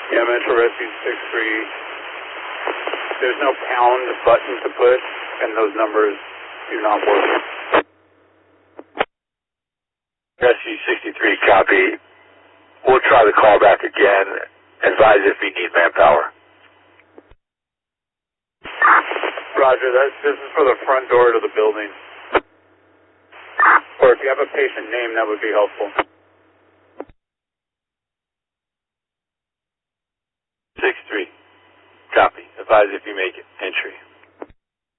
Yeah, Metro Rescue 6-3. There's no pound button to push, and those numbers do not work. Rescue 63, copy. We'll try the call back again. Advise if we need manpower. Roger, this is for the front door to the building. Or if you have a patient name, that would be helpful. 6-3, copy. Advise if you make it. Entry.